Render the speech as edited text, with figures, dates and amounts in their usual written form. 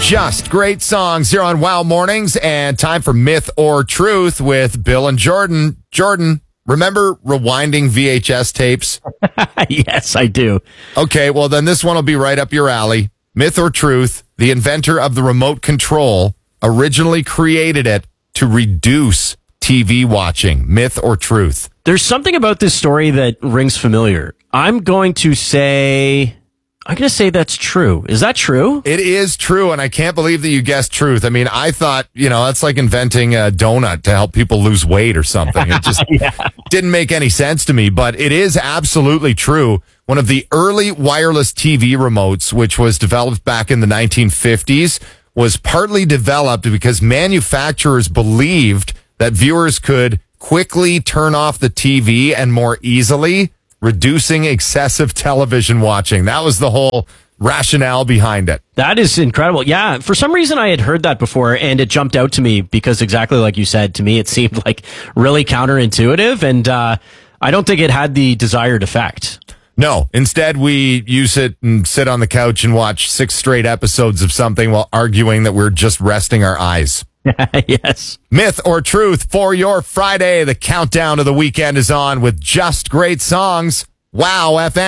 Just great songs here on Wow Mornings, and time for Myth or Truth with Bill and Jordan. Jordan, remember rewinding VHS tapes? Yes, I do. Okay, well then this one will be right up your alley. Myth or Truth, the inventor of the remote control originally created it to reduce TV watching. Myth or Truth? There's something about this story that rings familiar. I'm going to say that's true. Is that true? It is true, and I can't believe that you guessed truth. I mean, I thought, that's like inventing a donut to help people lose weight or something. It just didn't make any sense to me, but it is absolutely true. One of the early wireless TV remotes, which was developed back in the 1950s, was partly developed because manufacturers believed that viewers could quickly turn off the TV and more easily, reducing excessive television watching. That was the whole rationale behind it. That is incredible. Yeah, for some reason I had heard that before, and it jumped out to me because exactly like you said, to me it seemed like really counterintuitive, and I don't think it had the desired effect. No, instead we use it and sit on the couch and watch 6 straight episodes of something while arguing that we're just resting our eyes. Yes. Myth or Truth for your Friday. The countdown to the weekend is on with just great songs. Wow FM.